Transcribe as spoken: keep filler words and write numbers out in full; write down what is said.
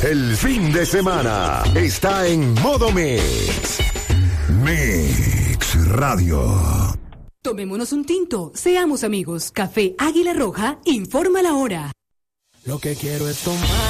El fin de semana está en modo Mix. Mix Radio. Tomémonos un tinto, seamos amigos. Café Águila Roja, informa la hora. Lo que quiero es tomar